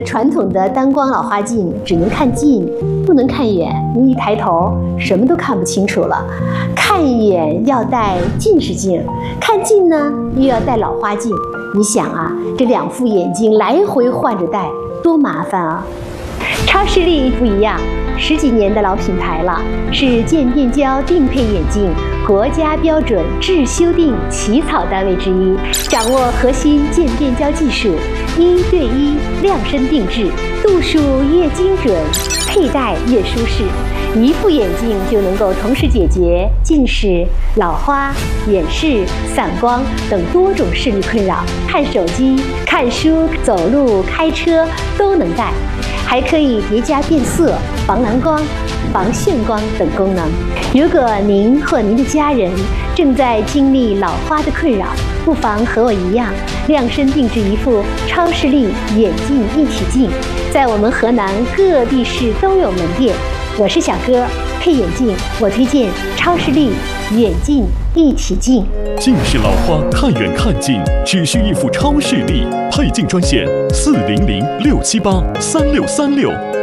传统的单光老花镜只能看近，不能看远，因为一抬头什么都看不清楚了。看远要戴近视镜，看近呢又要戴老花镜。你想啊，这2副眼镜来回换着戴，多麻烦啊！超视力不一样，10几年的老品牌了，是渐变焦定配眼镜国家标准制修订起草单位之一，掌握核心渐变焦技术，1对1量身定制，度数越精准，佩戴越舒适。1副眼镜就能够同时解决近视、老花、远视、散光等多种视力困扰，看手机、看书、走路、开车都能戴，还可以叠加变色、防蓝光、防眩光等功能。如果您或您的家人正在经历老花的困扰，不妨和我一样，量身定制1副超视力眼镜一体镜，在我们河南各地市都有门店。我是小哥，配眼镜我推荐超视力眼镜一体镜。 近视老花看远看近，只需1副超视力配镜专线：400-678-3636。